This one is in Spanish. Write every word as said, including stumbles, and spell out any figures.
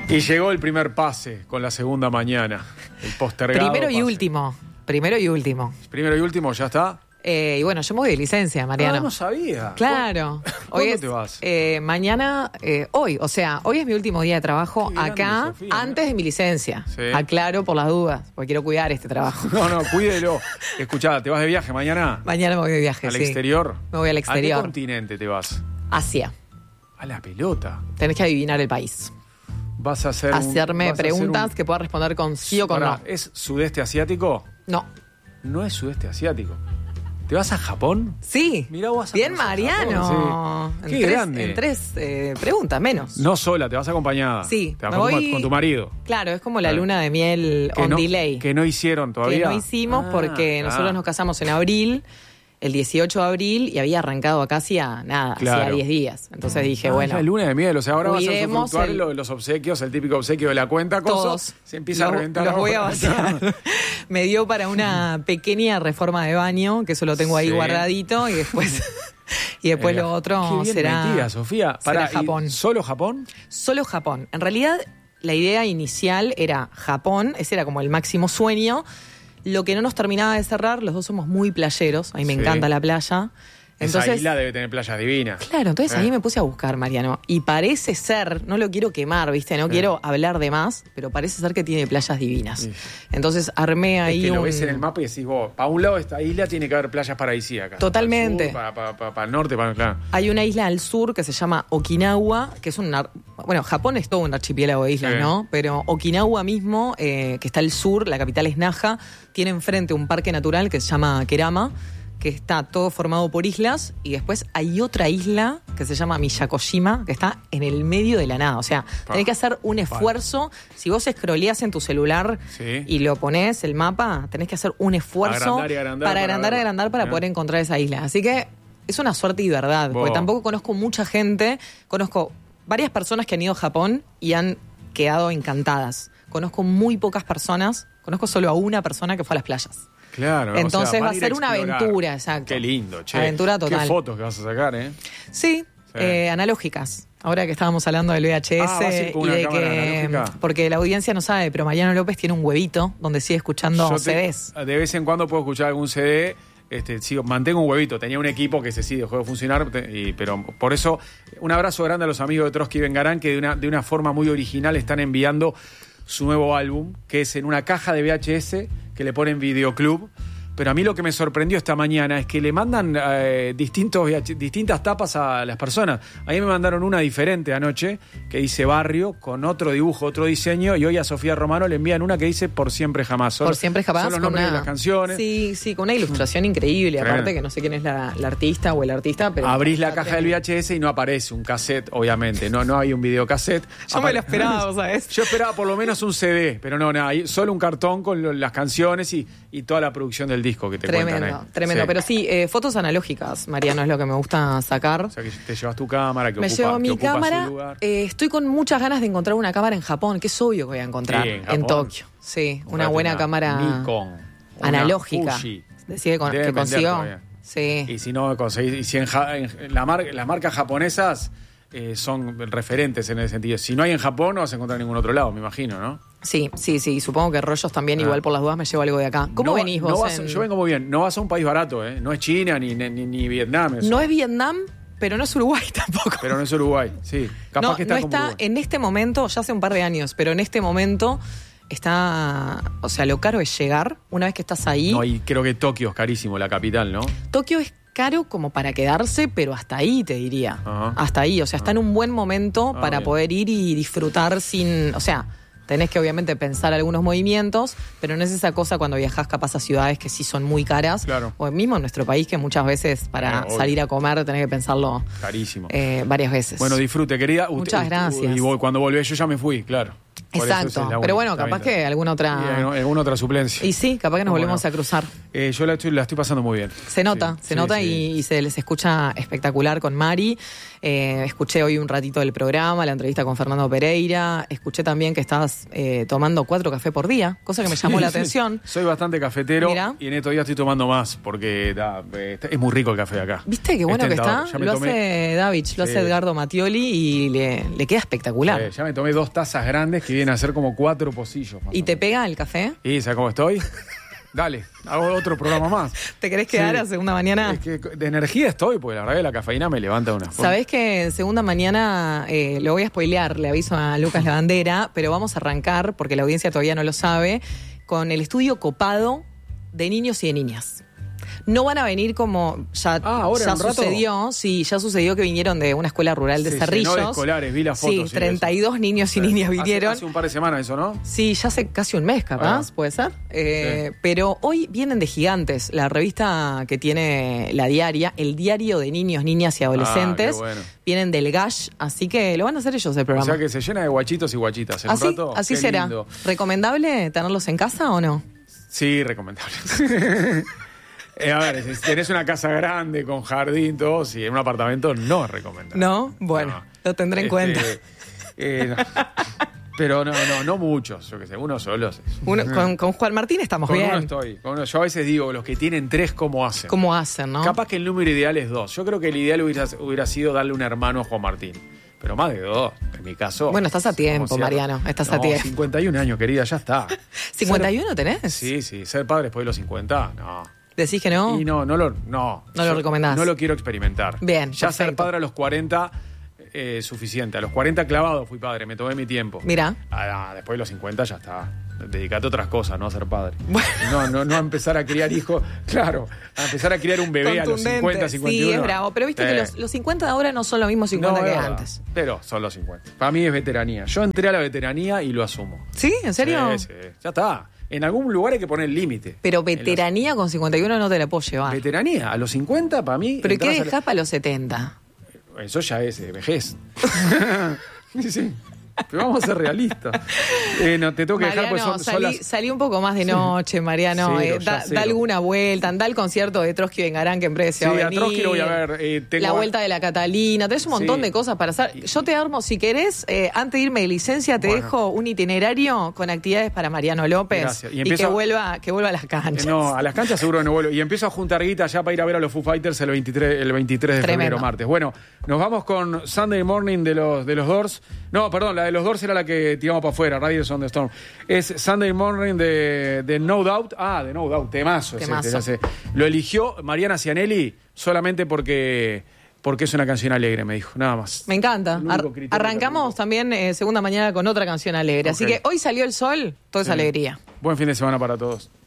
Y llegó el primer pase con la segunda mañana. El postergado Primero y pase. último. Primero y último. Primero y último, ¿ya está? Eh, y bueno, yo me voy de licencia, Mariano. Ah, no sabía. Claro. ¿Cuándo Hoy es, te vas? Eh, mañana, eh, hoy, o sea, hoy es mi último día de trabajo Qué grande, acá, Sofía, antes de mi licencia. Sí. Aclaro por las dudas, porque quiero cuidar este trabajo. No, no, cuídelo. Escuchá, ¿te vas de viaje mañana? Mañana me voy de viaje, ¿Al sí. exterior? Me voy al ¿A exterior. qué continente te vas? Asia. A la pelota. Tenés que adivinar el país. Vas a hacer un- Hacerme vas a hacer preguntas un- que pueda responder con sí o con Pará, no. ¿es sudeste asiático? No. No es sudeste asiático. ¿Te vas a Japón? Sí. Mirá, vos vas a Bien, conocer Mariano. Japón, sí. En Qué tres, grande. En tres eh, preguntas, menos. No sola, te vas acompañada. Sí, Te vas me con, tu, voy- con tu marido. Claro, es como la Ah. luna de miel Que on no, delay. que no hicieron todavía. Que no hicimos Ah, porque nosotros ah. nos casamos en abril, el dieciocho de abril, y había arrancado acá hacía nada, Claro. hacía diez días. Entonces dije, Ah, bueno, ya es luna de miel, o sea, ahora vas a cuidemos usufructuar el- lo- los obsequios, el típico obsequio de la cuenta, cosas, todos se empieza los, a reventar. los voy a ahora. vaciar. Me dio para una pequeña reforma de baño, que eso lo tengo ahí Sí. guardadito, y después y después Eh, lo otro qué bien será, metida, Sofía. será Pará, ¿y Japón. ¿Solo Japón? Solo Japón. En realidad, la idea inicial era Japón, ese era como el máximo sueño. Lo que no nos terminaba de cerrar, los dos somos muy playeros, a mí me Sí. encanta la playa. Esa Entonces, isla debe tener playas divinas. claro, entonces Eh. ahí me puse a buscar, Mariano. Y parece ser, no lo quiero quemar, ¿viste? No Sí. quiero hablar de más, pero parece ser que tiene playas divinas. Sí. Entonces armé ahí Es que lo un... ves en el mapa y decís vos, para un lado de esta isla tiene que haber playas paradisíacas. Totalmente. Para el, sur, para, para- para el norte, para, claro. Hay una isla al sur que se llama Okinawa, que es un... ar- Bueno, Japón es todo un archipiélago de islas, Sí. ¿no? Pero Okinawa mismo, eh, que está al sur, la capital es Naha, tiene enfrente un parque natural que se llama Kerama, que está todo formado por islas, y después hay otra isla que se llama Miyakoshima, que está en el medio de la nada. O sea, Pa. tenés que hacer un esfuerzo. Si vos scrolleás en tu celular Sí. y lo ponés, el mapa, tenés que hacer un esfuerzo Agrandar y agrandar para para agrandar y verla. agrandar para Ah. poder encontrar esa isla. Así que es una suerte y verdad, porque Vos. tampoco conozco mucha gente. Conozco varias personas que han ido a Japón y han quedado encantadas. Conozco muy pocas personas, conozco solo a una persona que fue a las playas. Claro. Entonces o sea, va a van ir ser una explorar. aventura, exacto. Qué lindo, che. Aventura total. Qué fotos que vas a sacar, ¿eh? Sí, Sí. eh, analógicas. Ahora que estábamos hablando del V H S Ah, ¿vas a ir con y una de cámara que... analógica? Porque la audiencia no sabe, pero Mariano López tiene un huevito donde sigue escuchando Yo C te- Ds. de vez en cuando puedo escuchar algún C D. Este, sigo, mantengo un huevito. Tenía un equipo que se sí dejó de funcionar, te- y- pero por eso un abrazo grande a los amigos de Trotsky y Vengarán, que de una, de una forma muy original están enviando su nuevo álbum, que es en una caja de V H S que le ponen Videoclub. Pero a mí lo que me sorprendió esta mañana es que le mandan eh, distintos V H distintas tapas a las personas. A mí me mandaron una diferente anoche, que dice Barrio, con otro dibujo, otro diseño, y hoy a Sofía Romano le envían una que dice Por siempre jamás. Solo- Por siempre jamás. Son los con nombres una- de las canciones. Sí, sí, con una ilustración increíble. Tremendo. Aparte que no sé quién es la, la artista o el artista, pero... Abrís la está caja del tremendo. V H S y no aparece un cassette, obviamente. No, no hay un videocassette. Yo me lo esperaba, vos sabés. Yo esperaba por lo menos un C D, pero no, nada, hay solo un cartón con lo- las canciones y, y toda la producción del disco que te Tremendo, cuentan. ¿eh? tremendo. Sí. Pero sí, eh, fotos analógicas, Mariano, es lo que me gusta sacar. O sea que te llevas tu cámara, que Me ocupa, llevo que mi ocupa su cámara. lugar. Eh, estoy con muchas ganas de encontrar una cámara en Japón, que es obvio que voy a encontrar Sí, en en, Japón. Tokio. Sí, una Comprate buena una cámara Nikon, una analógica. Fuji. Decía que, con- Deben que vender consigo. todavía. Sí. Y si no conseguís, y si en, ja- en la mar- las marcas japonesas eh, son referentes en ese sentido. Si no hay en Japón, no vas a encontrar en ningún otro lado, me imagino, ¿no? Sí, sí, sí. Supongo que rollos también, Ah. igual por las dudas me llevo algo de acá. ¿Cómo No- venís no vos? vas- en- Yo vengo muy bien. No vas a un país barato, ¿eh? No es China ni, ni, ni Vietnam. eso. No es Vietnam, pero no es Uruguay tampoco. Pero no es Uruguay, sí. Capaz no, que está no como está Uruguay. en este momento, ya hace un par de años, pero en este momento está, o sea, lo caro es llegar una vez que estás ahí. No, y creo que Tokio es carísimo, la capital, ¿no? Tokio es caro como para quedarse, pero hasta ahí te diría. Ajá. Hasta ahí, o sea, está en un buen momento Ah, para bien. poder ir y disfrutar sin, o sea, tenés que obviamente pensar algunos movimientos, pero no es esa cosa cuando viajás capaz a ciudades que sí son muy caras. Claro. O mismo en nuestro país que muchas veces para Eh, obvio. salir a comer tenés que pensarlo Carísimo. eh, varias veces. Bueno, disfrute, querida. Usted- Muchas usted- gracias. Y vos, cuando volví, yo ya me fui, claro. Por eso esa Exacto, es la pero única, bueno, está capaz bien. que alguna Y otra... algún- alguna otra suplencia. Y sí, capaz que nos Bueno. volvemos a cruzar. Eh, yo la estoy, la estoy pasando muy bien. Se nota, Sí, se sí, nota sí. Y, y se les escucha espectacular con Mari. Eh, escuché hoy un ratito del programa, la entrevista con Fernando Pereira. Escuché también que estabas eh, tomando cuatro cafés por día, cosa que me llamó la Sí, atención. Soy bastante cafetero. Mira. Y en estos días estoy tomando más porque da, eh, está- es muy rico el café de acá. ¿Viste qué bueno Es que tentador. está? Ya me Lo tomé- hace Davich, lo Sí. hace Edgardo Mattioli y le, le queda espectacular. Eh, ya me tomé dos tazas grandes que vienen a ser como cuatro pocillos. más ¿Y o te menos. pega el café? ¿Y sabes cómo estoy? Dale, hago otro programa más. ¿Te querés quedar Sí. a segunda mañana? Es que de energía estoy, porque la verdad que la cafeína me levanta de una forma. Sabés que en segunda mañana, eh, lo voy a spoilear, le aviso a Lucas Lavandera, pero vamos a arrancar, porque la audiencia todavía no lo sabe, con el estudio copado de niños y de niñas. No van a venir como ya, Ah, ahora, ya un rato. sucedió, sí, ya sucedió que vinieron de una escuela rural de Se llenó Cerrillos. de escolares, vi las fotos y Sí, eso. treinta y dos niños y Sí. niñas Hace- vinieron. Hace, un par de semanas eso, ¿no? Sí, ya hace casi un mes capaz, Ah. puede ser. Eh, Sí. Pero hoy vienen de Gigantes, la revista que tiene La Diaria, el diario de niños, niñas y adolescentes. Ah, qué bueno. Vienen del Gash, así que lo van a hacer ellos el O programa. sea que se llena de guachitos y guachitas. En así un rato, así qué será. lindo. ¿Recomendable tenerlos en casa o no? Sí, recomendable. Eh, a ver, si tenés una casa grande con jardín, todo, si en un apartamento no es recomendable. ¿No? Bueno, lo tendré en Este, cuenta. eh, no. Pero no, no, no muchos, yo qué sé, uno solo. sí. Uno- con, con Juan Martín estamos Con bien. uno estoy. Con uno, yo a veces digo, los que tienen tres, ¿cómo hacen? ¿Cómo hacen, no? Capaz que el número ideal es dos. Yo creo que el ideal hubiera, hubiera sido darle un hermano a Juan Martín. Pero más de dos, en mi caso. Bueno, estás a tiempo, como cierto. Mariano, estás a No, tiempo. cincuenta y un años, querida, ya está. ¿cincuenta y uno tenés? Sí, sí, ser padre después de los cincuenta, no. ¿Decís que no? Y no, no lo, no. No lo Yo recomendás. No lo quiero experimentar. Bien, Ya ser perfecto. padre a los cuarenta, eh, suficiente. A los cuarenta clavados fui padre, me tomé mi tiempo. Mirá. Ah, después de los cincuenta ya está. Dedicate a otras cosas, no a ser padre. Bueno. No, no, no a empezar a criar hijos. Claro, a empezar a criar un bebé a los Contundente. cincuenta, cincuenta y uno. Sí, es bravo. Pero viste Eh. que los, los cincuenta de ahora no son los mismos cincuenta No, que es verdad, antes. Pero son los cincuenta. Para mí es veteranía. Yo entré a la veteranía y lo asumo. ¿Sí? ¿En serio? Sí, sí, ya está. En algún lugar hay que poner límite. Pero En los- veteranía con cincuenta y uno no te la puedo llevar. Veteranía, a los cincuenta para mí. ¿Pero ¿y qué entras a la- dejás para los setenta? Eso ya es eh, vejez. Sí, sí. Pero vamos a ser realistas. Eh, no, te tengo que dejar, pues Mariano, son, son salí, las... salí un poco más de noche, Mariano. Sí, eh, lo- ya da, sé, da lo- alguna vuelta, anda al concierto de Trotsky Vengarán, que en breve se Sí, va a a venir. Trotsky lo voy a ver. eh, tengo- La vuelta de la Catalina, tenés un montón Sí. de cosas para hacer. Yo te armo, si querés, eh, antes de irme de licencia, te Bueno. dejo un itinerario con actividades para Mariano López. Gracias. Y Y, empiezo- que vuelva, que vuelva a las canchas. Eh, No, a las canchas seguro que no vuelvo. Y empiezo a juntar guita ya para ir a ver a los Foo Fighters el veintitrés, el veintitrés de Tremendo. febrero, martes. Bueno, nos vamos con Sunday Morning de los, de los Doors. No, perdón, la de los Doors era la que tiramos para afuera, Riders on the Storm. Es Sunday Morning de, de No Doubt. Ah, de No Doubt, temazo. ese, Temazo. ya sé. Lo eligió Mariana Cianelli solamente porque, porque es una canción alegre, me dijo, nada más. Me encanta. El único Ar- criterio que arrancamos tengo. también eh, segunda mañana con otra canción alegre. Así Ok. que hoy salió el sol, toda esa Sí. alegría. Buen fin de semana para todos.